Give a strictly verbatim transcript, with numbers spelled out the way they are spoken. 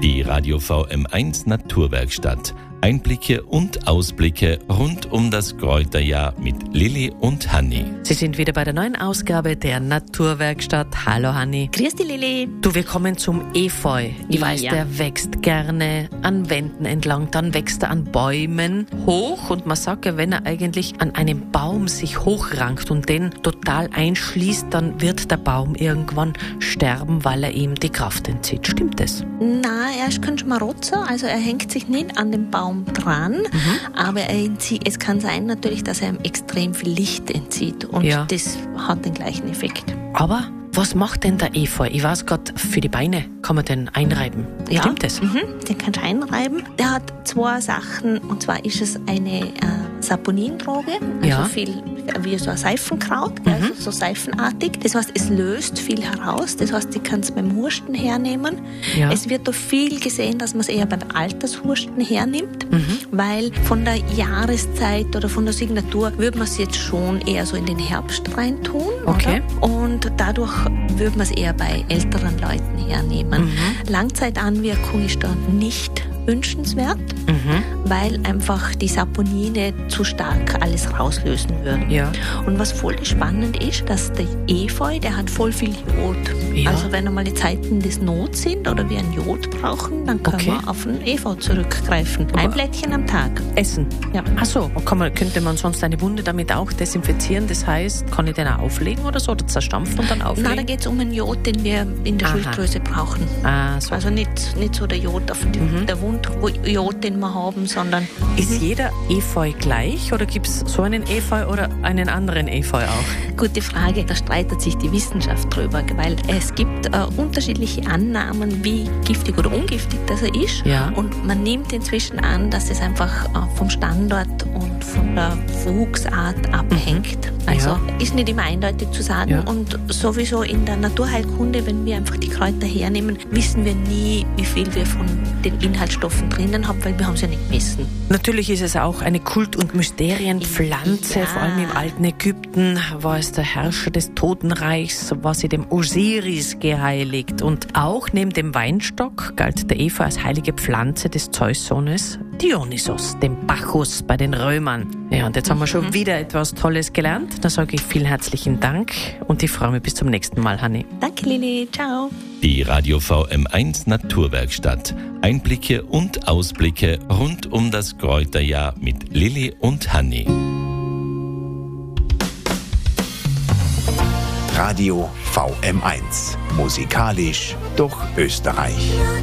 Die Radio V M eins Naturwerkstatt. Einblicke und Ausblicke rund um das Kräuterjahr mit Lilly und Hanni. Sie sind wieder bei der neuen Ausgabe der Naturwerkstatt. Hallo Hanni. Grüß dich, Lilly. Du, wir kommen zum Efeu. Ich weiß, Ja. der wächst gerne an Wänden entlang, dann wächst er an Bäumen hoch und man sagt ja, wenn er eigentlich an einem Baum sich hochrankt und den total einschließt, dann wird der Baum irgendwann sterben, weil er ihm die Kraft entzieht. Stimmt das? Na, er ist kein Schmarotzer, also er hängt sich nicht an den Baum dran, mhm. aber er entzieht, es kann sein natürlich, dass er ihm extrem viel Licht entzieht und Ja. das hat den gleichen Effekt. Aber was macht denn der Efeu? Ich weiß gerade, für die Beine kann man den einreiben. Ja. Stimmt das? Mhm, den kannst du einreiben. Der hat zwei Sachen, und zwar ist es eine äh, Saponindroge, also Ja. viel wie so ein Seifenkraut, mhm. also so seifenartig. Das heißt, es löst viel heraus. Das heißt, die kannst du beim Husten hernehmen. Ja. Es wird da viel gesehen, dass man es eher beim Altershusten hernimmt, Mhm. weil von der Jahreszeit oder von der Signatur würde man es jetzt schon eher so in den Herbst reintun. Okay. Oder? Und dadurch würde man es eher bei älteren Leuten hernehmen. Mhm. Langzeitanwirkung ist da nicht wünschenswert, Mhm. weil einfach die Saponine zu stark alles rauslösen würden. Ja. Und was voll spannend ist, dass der Efeu, der hat voll viel Jod. Ja. Also wenn einmal die Zeiten des Not sind oder wir ein Jod brauchen, dann können Okay. wir auf den Efeu zurückgreifen. Ein Blättchen am Tag. Essen? Ja. Ach so, kann man, könnte man sonst eine Wunde damit auch desinfizieren? Das heißt, kann ich den auch auflegen oder so? Oder zerstampfen und dann auflegen? Na, da geht es um einen Jod, den wir in der Aha. Schilddrüse brauchen. Ah, so. Also nicht, nicht so der Jod auf die, Mhm. der Wund, wo Jod, den wir haben, sondern Ist jeder Efeu gleich oder gibt es so einen Efeu oder einen anderen Efeu auch? gute Frage, da streitet sich die Wissenschaft drüber, weil es gibt äh, unterschiedliche Annahmen, wie giftig oder ungiftig das er ist. Ja. Und man nimmt inzwischen an, dass es einfach äh, vom Standort und von der Wuchsart abhängt. Also Ja. ist nicht immer eindeutig zu sagen. Ja. Und sowieso in der Naturheilkunde, wenn wir einfach die Kräuter hernehmen, wissen wir nie, wie viel wir von den Inhaltsstoffen drinnen haben, weil wir haben sie ja nicht gemessen. Natürlich ist es auch eine Kult- und Mysterienpflanze. Ja. Vor allem im alten Ägypten war es der Herrscher des Totenreichs, war sie dem Osiris geheiligt. Und auch neben dem Weinstock galt der Efeu als heilige Pflanze des Zeussohnes Dionysos, dem Bacchus bei den Römern. Ja, und jetzt haben wir schon wieder etwas Tolles gelernt. Da sage ich vielen herzlichen Dank und ich freue mich bis zum nächsten Mal, Hanni. Danke, Lili. Ciao. Die Radio V M eins Naturwerkstatt. Einblicke und Ausblicke rund um das Kräuterjahr mit Lilly und Hanni. Radio V M eins. Musikalisch durch Österreich.